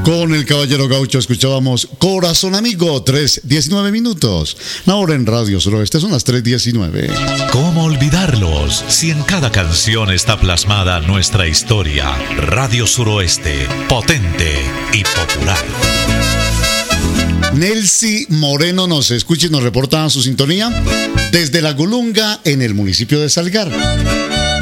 Con el Caballero Gaucho escuchábamos Corazón Amigo, 3:19 minutos. Ahora en Radio Suroeste son las 3:19. ¿Cómo olvidarlos si en cada canción está plasmada nuestra historia? Radio Suroeste, potente y popular. Nelcy Moreno nos escucha y nos reporta su sintonía desde La Gulunga en el municipio de Salgar.